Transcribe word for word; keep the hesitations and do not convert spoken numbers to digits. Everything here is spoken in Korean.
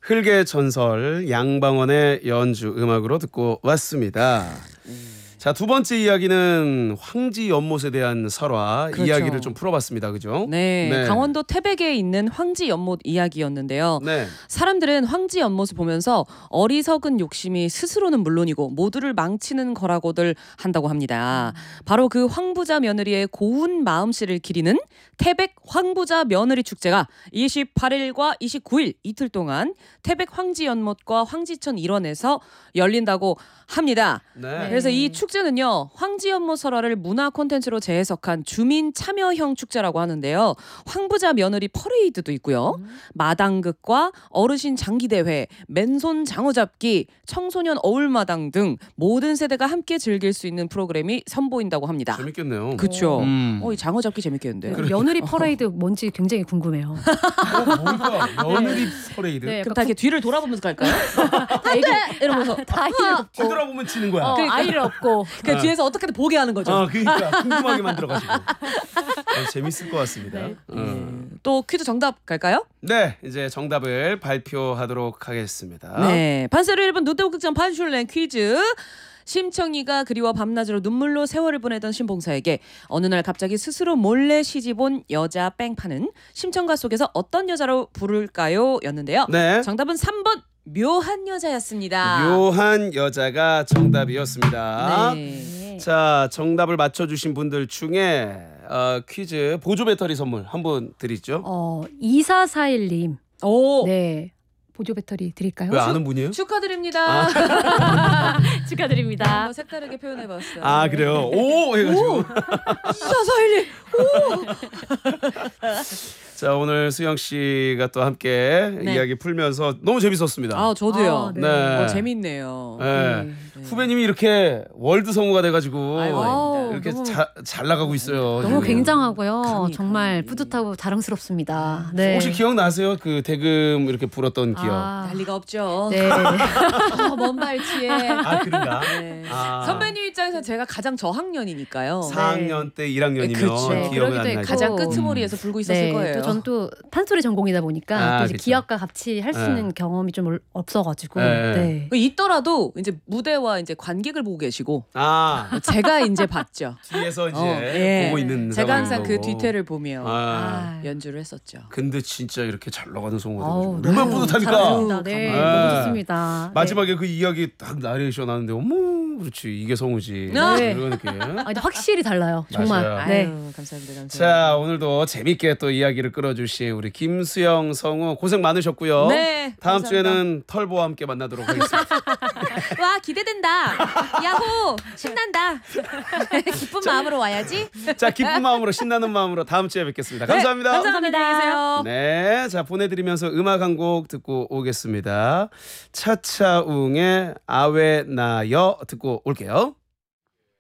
흙의 전설 양방원의 연주 음악으로 듣고 왔습니다. 자, 두 번째 이야기는 황지 연못에 대한 설화 그렇죠. 이야기를 좀 풀어봤습니다. 그죠? 네, 네. 강원도 태백에 있는 황지 연못 이야기였는데요. 네. 사람들은 황지 연못을 보면서 어리석은 욕심이 스스로는 물론이고 모두를 망치는 거라고들 한다고 합니다. 바로 그 황부자 며느리의 고운 마음씨를 기리는 태백 황부자 며느리 축제가 이십팔 일과 이십구 일 이틀 동안 태백 황지 연못과 황지천 일원에서 열린다고 합니다. 네. 그래서 이 축제는요, 황지 연못 설화를 문화 콘텐츠로 재해석한 주민 참여형 축제라고 하는데요. 황부자 며느리 퍼레이드도 있고요. 음. 마당극과 어르신 장기 대회, 맨손 장어 잡기, 청소년 어울마당 등 모든 세대가 함께 즐길 수 있는 프로그램이 선보인다고 합니다. 재밌겠네요. 그렇죠. 음. 어, 이 장어 잡기 재밌겠는데. 그 며느리 퍼레이드 뭔지 굉장히 궁금해요. 어, 뭘까? 며느리 퍼레이드. 네, 그럼 다 이렇게 뒤를 돌아보면서 갈까요? 다 이거 이러면서 다 아이를 업고, 뒤돌아보면 치는 거야. 어, 그러니까. 아이를 업고. 그 아. 뒤에서 어떻게든 보게 하는 거죠. 아, 그러니까 궁금하게 만들어가지고 어, 재밌을 것 같습니다. 네. 어. 또 퀴즈 정답 갈까요? 네, 이제 정답을 발표하도록 하겠습니다. 네, 반세로 일 번 노태우극장 반슐랭 퀴즈. 심청이가 그리워 밤낮으로 눈물로 세월을 보내던 신봉사에게 어느 날 갑자기 스스로 몰래 시집온 여자 뺑파는 심청가 속에서 어떤 여자로 부를까요? 였는데요. 네. 정답은 삼 번 묘한 여자였습니다. 묘한 여자가 정답이었습니다. 네. 자, 정답을 맞춰주신 분들 중에 어, 퀴즈 보조 배터리 선물 한 분 드리죠. 어, 이사사일 님. 오, 네. 보조 배터리 드릴까요? 왜 아는 분이에요? 축하드립니다. 축하드립니다. 한번 색다르게 표현해봤어요. 아, 그래요? 오 해가지고. 이사사일님. 자, 오늘 수영 씨가 또 함께 네. 이야기 풀면서 너무 재밌었습니다. 아, 저도요. 아, 네. 네. 어, 재밌네요. 네. 네. 후배님이 이렇게 월드 성우가 돼가지고 아이고, 아닙니다. 이렇게 너무- 자, 잘 나가고 있어요. 너무 지금. 굉장하고요. 감히, 정말 감히. 뿌듯하고 자랑스럽습니다. 네. 혹시 기억나세요? 그 대금 이렇게 불었던 기억. 아, 날 리가 없죠. 네. 아, 먼 발치에. 아, 그런가? 네. 아. 선배님 입장에서 제가 가장 저학년이니까요. 사 학년 때 일 학년이면 그렇죠. 네, 기억은 그러기도 안 나죠. 했고. 가장 끄트머리에서 불고 있었을 네. 거예요. 또 전 또 판소리 전공이다 보니까 아, 또 이제 그쵸. 기악과 같이 할 수 네. 있는 경험이 좀 올- 없어가지고. 네. 네. 그 있더라도 이제 무대와 이제 관객을 보고 계시고 아, 제가 이제 봤죠. 뒤에서 이제 어, 예. 보고 있는 제가 상황인 항상 그 거고. 뒤태를 보며 아. 아. 연주를 했었죠. 근데 진짜 이렇게 잘 나가는 성우가 아우, 돼가지고 얼마나 너무 뿌듯합니까? 잘하십니다. 네, 네. 너무 좋습니다. 마지막에 그 이야기 딱 나레이션 하는데 어머 그렇지 이게 성우지 네. 이런 느낌. 네. 아, 근데 확실히 달라요. 정말. 맞아요. 네. 아유, 감사합니다. 감사합니다. 자, 오늘도 재밌게 또 이야기를 끌어주신 우리 김수영 성우 고생 많으셨고요. 네, 다음 감사합니다. 주에는 털보와 함께 만나도록 하겠습니다. 와, 기대된다. 야호, 신난다. 기쁜 마음으로 와야지. 자, 기쁜 마음으로 신나는 마음으로 다음 주에 뵙겠습니다. 감사합니다. 네, 감사합니다. 안녕히 계세요. 네, 자 보내드리면서 음악 한 곡 듣고 오겠습니다. 차차웅의 아웨나여 듣고 올게요.